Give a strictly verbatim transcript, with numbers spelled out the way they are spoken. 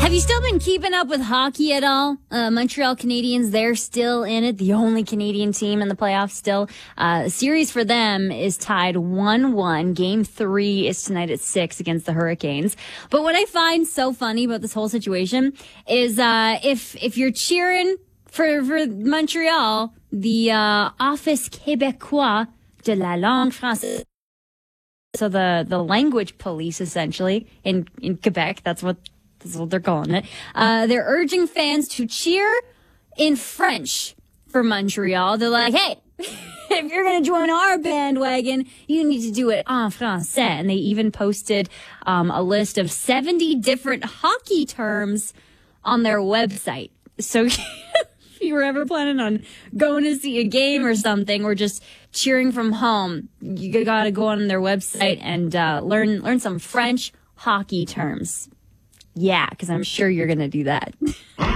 Have you still been keeping up with hockey at all? Uh, Montreal Canadiens, they're still in it. The only Canadian team in the playoffs still. Uh, series for them is tied one one. Game three is tonight at six against the Hurricanes. But what I find so funny about this whole situation is uh, if if you're cheering for, for Montreal, the uh, Office Québécois de la langue française, so the, the language police, essentially, in, in Quebec, that's what That's what they're calling it. Uh, they're urging fans to cheer in French for Montreal. They're like, hey, if you're going to join our bandwagon, you need to do it en français. And they even posted um, a list of seventy different hockey terms on their website. So if you were ever planning on going to see a game or something, or just cheering from home, you got to go on their website and uh, learn learn some French hockey terms. Yeah, because I'm sure you're going to do that.